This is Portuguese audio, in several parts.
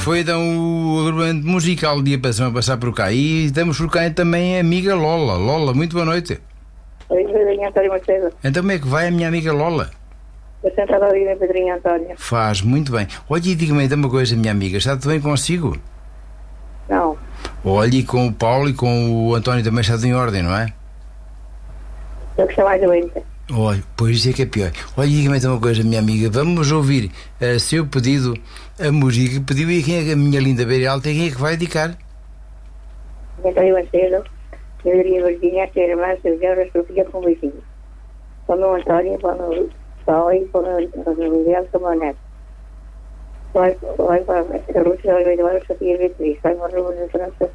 foi então o agrupamento musical de a passar por cá. E estamos por cá também a amiga Lola. Lola, muito boa noite. Oi, Pedrinho António Macedo. Então como é que vai a minha amiga Lola? Eu sentado a ouvir a Pedrinho António. Faz, muito bem. Olha, e diga-me então uma coisa, minha amiga, está tudo bem consigo? Não. Olha, e com o Paulo e com o António também está tudo em ordem, não é? Eu que sou mais doente. Olha, pois isso é que é pior. Olha, diga-me então uma coisa, minha amiga, vamos ouvir seu pedido, a música que pediu, e quem é a minha linda Beira Alta, quem é que vai dedicar? António Macedo, Pedrinho Virgínia, a sua irmã, seu Deus, a sua filha com o beijinho. Para o meu António, para o meu Paulo e para o meu Miguel, para o meu neto. Vai para a Rússia, vai levar a sua filha Beatriz, vai morrer na França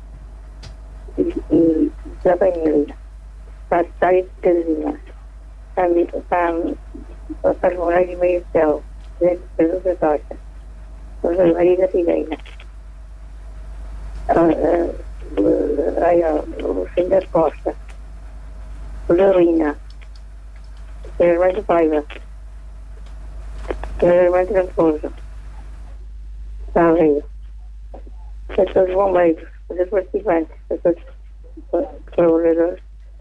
e para a família. Para a história de Casinha. Para as morais de meio céu, dentro de Pedro da Tocha, para a Maria da Figueira, o Fim da Costa, o da Lina, o Irmã de Paiva, o Irmã de Camposo, está a ver, para todos os bombeiros, para os participantes, para todos os colaboradores.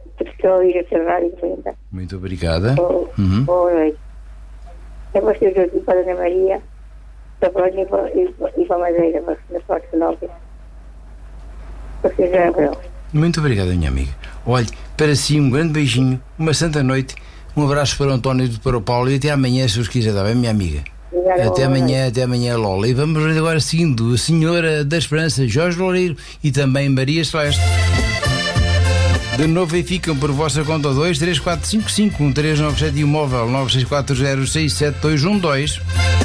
Muito obrigada. Boa noite. É para o Sr. Joaquim, para a Ana Maria, para a Polónia e para a Madeira, para a Forte Nova. Para o Sr. Gabriel. Muito obrigada, minha amiga. Olhe, para si um grande beijinho, uma santa noite, um abraço para o António e para o Paulo e até amanhã, se os quiser, está bem, minha amiga? Obrigada, até amanhã, Lola. E vamos agora seguindo a Senhora da Esperança, Jorge Loureiro, e também Maria Celeste. De novo, e ficam por vossa conta 23455 1397 e o móvel 964067212.